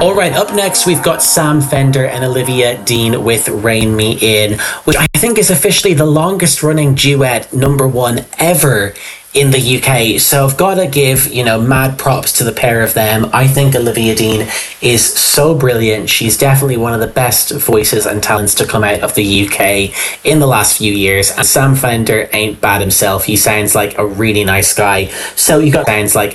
All right, up next, we've got Sam Fender and Olivia Dean with Rain Me In, which I think is officially the longest running duet #1 ever in the UK. So I've got to give, mad props to the pair of them. I think Olivia Dean is so brilliant. She's definitely one of the best voices and talents to come out of the UK in the last few years. And Sam Fender ain't bad himself. He sounds like a really nice guy. So you got sounds like